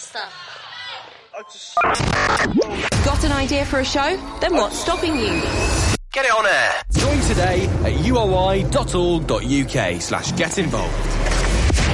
stuff. Got an idea for a show? Then what's stopping you? Get it on air. Join today at uoi.org.uk/get involved.